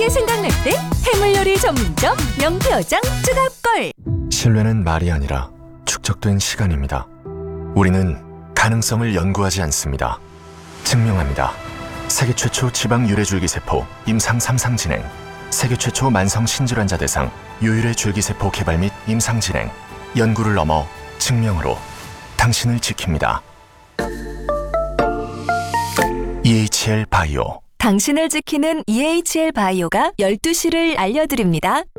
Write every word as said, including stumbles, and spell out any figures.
해물이 생각날 때 해물요리 전문점 명태어장 쯔갑걸. 신뢰는 말이 아니라 축적된 시간입니다. 우리는 가능성을 연구하지 않습니다. 증명합니다. 세계 최초 지방 유래 줄기세포 임상 삼 상 진행, 세계 최초 만성 신질환자 대상 유유래 줄기세포 개발 및 임상 진행, 연구를 넘어 증명으로 당신을 지킵니다. 이에이치엘 바이오. 당신을 지키는 이에이치엘 바이오가 열두 시를 알려드립니다.